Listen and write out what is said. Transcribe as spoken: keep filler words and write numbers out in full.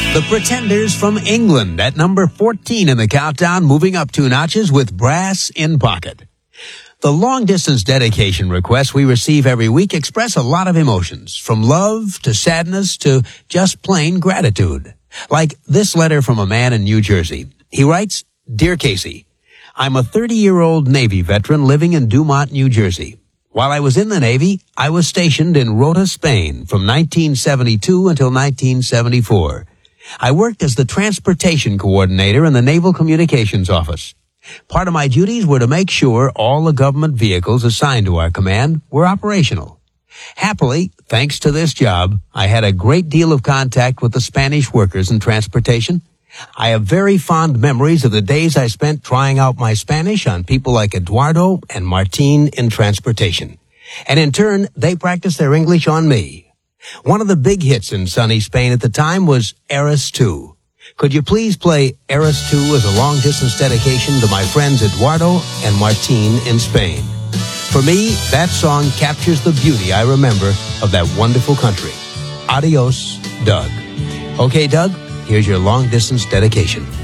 The Pretenders from England at number fourteen in the countdown, moving up two notches with Brass in Pocket. The long-distance dedication requests we receive every week express a lot of emotions, from love to sadness to just plain gratitude. Like this letter from a man in New Jersey. He writes, "Dear Casey, I'm a thirty-year-old Navy veteran living in Dumont, New Jersey. While I was in the Navy, I was stationed in Rota, Spain from nineteen seventy-two until nineteen seventy-four. I worked as the transportation coordinator in the Naval Communications Office. Part of my duties were to make sure all the government vehicles assigned to our command were operational. Happily, thanks to this job, I had a great deal of contact with the Spanish workers in transportation. I have very fond memories of the days I spent trying out my Spanish on people like Eduardo and Martin in transportation. And in turn, they practiced their English on me. One of the big hits in sunny Spain at the time was Eras two. Could you please play Eras two as a long-distance dedication to my friends Eduardo and Martin in Spain? For me, that song captures the beauty I remember of that wonderful country. Adios, Doug." Okay, Doug, here's your long-distance dedication.